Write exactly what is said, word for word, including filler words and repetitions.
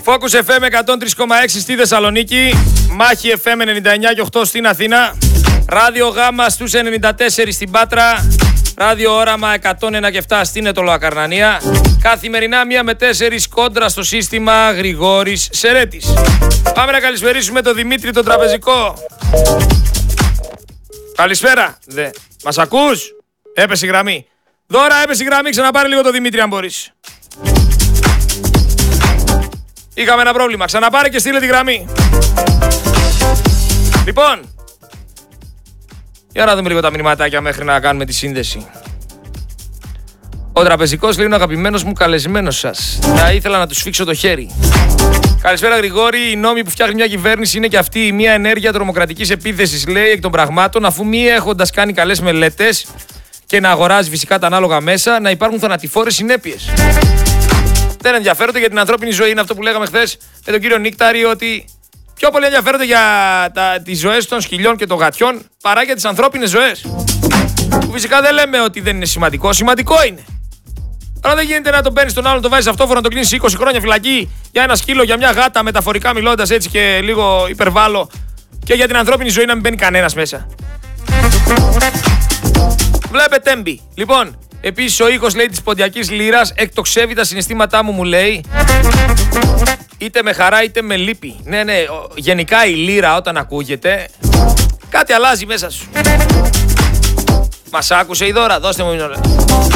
Focus εφ εμ εκατόν τρία κόμμα έξι στη Θεσσαλονίκη, Μάχη εφ εμ ενενήντα εννιά κόμμα οκτώ στην Αθήνα, Ράδιο Γάμα στους ενενήντα τέσσερα στην Πάτρα, Ράδιο Όραμα εκατόν ένα κόμμα επτά στην Αιτωλοακαρνανία. Καθημερινά μία με τέσσερις κόντρα στο σύστημα Γρηγόρης Σερέτης. Πάμε να καλησπερίσουμε τον Δημήτρη τον τραπεζικό. Καλησπέρα. Δε. Μας ακούς? Έπεσε η γραμμή. Δώρα, έπεσε η γραμμή. Ξαναπάρε λίγο τον Δημήτρη αν μπορείς. Είχαμε ένα πρόβλημα. Ξαναπάρε και στείλε τη γραμμή. Λοιπόν, για να δούμε λίγο τα μηνυματάκια μέχρι να κάνουμε τη σύνδεση. Ο τραπεζικός λέει: είναι ο αγαπημένος μου καλεσμένος σας. Θα ήθελα να του σφίξω το χέρι. Καλησπέρα Γρηγόρη. Οι νόμοι που φτιάχνει μια κυβέρνηση είναι και αυτή μια ενέργεια τρομοκρατικής επίθεσης, λέει, εκ των πραγμάτων, αφού μη έχοντας κάνει καλές μελέτες και να αγοράζει φυσικά τα ανάλογα μέσα, να υπάρχουν θανατηφόρες συνέπειες. Δεν ενδιαφέρονται για την ανθρώπινη ζωή. Είναι αυτό που λέγαμε χθες με τον κύριο Νίκταρη, ότι πιο πολύ ενδιαφέρονται για τα, τις ζωές των σκυλιών και των γατιών παρά για τις ανθρώπινες ζωές. Που φυσικά δεν λέμε ότι δεν είναι σημαντικό. Σημαντικό είναι. Αλλά δεν γίνεται να τον παίρνει τον άλλον, τον βάζει αυτόφορο, να τον κλείνει είκοσι χρόνια φυλακή για ένα σκύλο, για μια γάτα, μεταφορικά μιλώντας έτσι και λίγο υπερβάλλω, και για την ανθρώπινη ζωή να μην μπαίνει κανένας μέσα. Βλέπετε έμπι. Λοιπόν, επίσης ο ήχος, λέει, της ποντιακής λύρας εκτοξεύει τα συναισθήματά μου, μου λέει. Είτε με χαρά είτε με λύπη. Ναι, ναι, γενικά η λύρα όταν ακούγεται, κάτι αλλάζει μέσα σου. Μας άκουσε η Δώρα, δώστε μου μια ώρα.